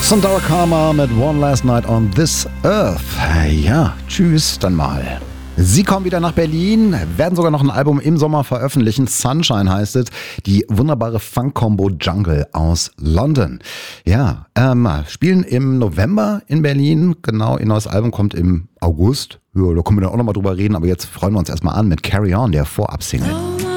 Sundara Karma mit One Last Night on This Earth. Ja, tschüss, dann mal. Sie kommen wieder nach Berlin, werden sogar noch ein Album im Sommer veröffentlichen. Sunshine heißt es. Die wunderbare Funk-Combo Jungle aus London. Ja, spielen im November in Berlin. Genau, ihr neues Album kommt im August. Ja, da können wir dann auch nochmal drüber reden. Aber jetzt freuen wir uns erstmal an mit Carry On, der Vorab-Single.